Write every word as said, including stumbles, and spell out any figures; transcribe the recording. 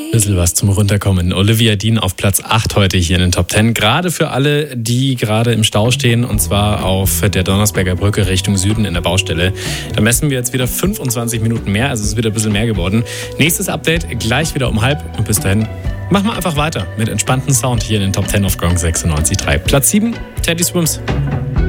Bisschen was zum Runterkommen. Olivia Dean auf Platz acht heute hier in den Top zehn. Gerade für alle, die gerade im Stau stehen, und zwar auf der Donnersberger Brücke Richtung Süden in der Baustelle. Da messen wir jetzt wieder fünfundzwanzig Minuten mehr, also es ist wieder ein bisschen mehr geworden. Nächstes Update gleich wieder um halb und bis dahin machen wir einfach weiter mit entspannten Sound hier in den Top zehn auf Gong sechsundneunzig Komma drei. Platz sieben, Teddy Swims.